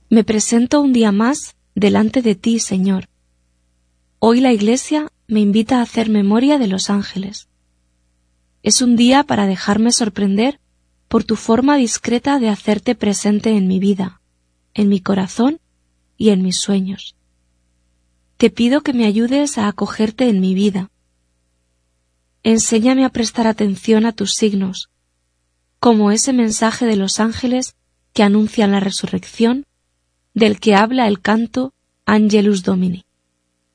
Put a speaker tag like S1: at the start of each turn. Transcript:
S1: Me presento un día más delante de ti, Señor. Hoy la Iglesia me invita a hacer memoria de los ángeles. Es un día para dejarme sorprender por tu forma discreta de hacerte presente en mi vida, en mi corazón y en mis sueños. Te pido que me ayudes a acogerte en mi vida. Enséñame a prestar atención a tus signos, como ese mensaje de los ángeles que anuncian la resurrección, del que habla el canto Angelus Domini.